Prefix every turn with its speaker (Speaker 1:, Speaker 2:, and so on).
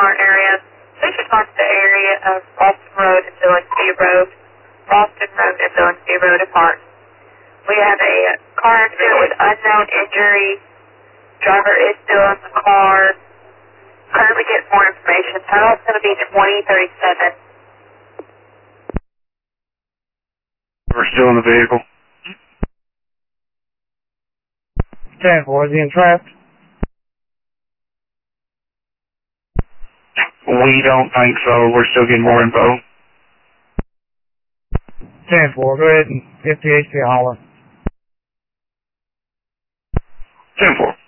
Speaker 1: Walmart area. Please respond to the area of Boston Road and Village Road. Boston Road and Village Road apart. We have a car accident with unknown injury. Driver is still in the car. Currently getting more information. Title is going to be 2037.
Speaker 2: We're still in the vehicle.
Speaker 3: 10-4, is he entrapped?
Speaker 2: We don't think so. We're still getting more info.
Speaker 3: 10-4, go ahead and get the HP holler.
Speaker 2: 10-4.